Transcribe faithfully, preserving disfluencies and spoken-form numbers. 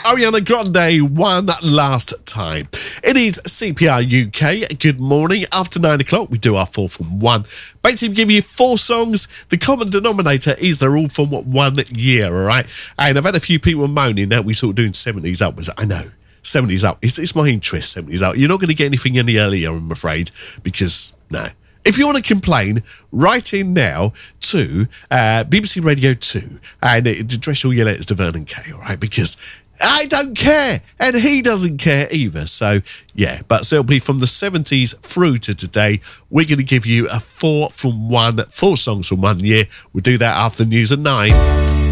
Ariana Grande, One Last Time. It is C P R U K. Good morning. After nine o'clock, we do our four from one. Basically, we give you four songs. The common denominator is they're all from one year, all right? And I've had a few people moaning that we're sort of doing seventies upwards. I know. seventies up. It's, it's my interest, seventies up. You're not going to get anything any earlier, I'm afraid, because, no. If you want to complain, write in now to uh, B B C Radio two and address all your letters to Vernon Kay, all right? Because I don't care, and he doesn't care either. So, yeah, but so it'll be from the seventies through to today. We're going to give you a four from one, four songs from one year. We'll do that after news at nine.